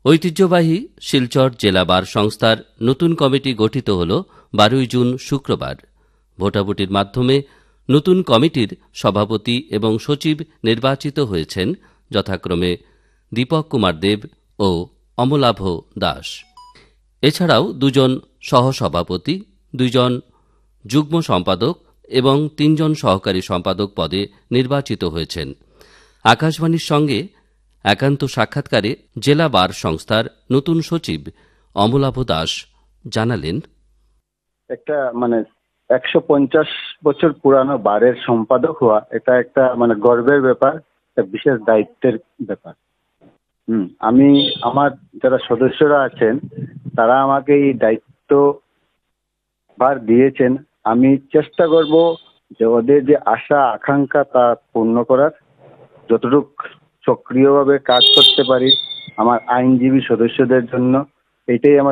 ঐতিহ্যবাহী শিলচর জেলা বার সংস্থার নতুন কমিটি গঠিত হল 12 জুন শুক্রবার। ভোটাভুটির মাধ্যমে নতুন কমিটির সভাপতি এবং সচিব নির্বাচিত হয়েছেন যথাক্রমে দীপক কুমার দেব ও অমলাভ দাস। এছাড়াও 2 জন সহসভাপতি, 2 জন যুগ্ম সম্পাদক এবং 3 জন সহকারী সম্পাদক পদে নির্বাচিত হয়েছেন। আকাশবাণীর সঙ্গে একান্ত সাক্ষাৎকারে জেলা বার সংস্থার নতুন সচিব অমলাভ দাস জানালেন, একটা 150 বছর পুরানো বারের সম্পাদক হওয়া এটা একটা গর্বের ব্যাপার, একটা বিশেষ দায়িত্বের ব্যাপার। আমি আমার যারা সদস্যরা আছেন তারা আমাকে এই দায়িত্ব ভার দিয়েছেন। আমি চেষ্টা করব যে ওদের যে আশা আকাঙ্ক্ষা তা পূর্ণ করার, যতটুকু সক্রিয়ভাবে কাজ করতে পারি আমার আইনজীবী সদস্যদের জন্য, এটাই আমার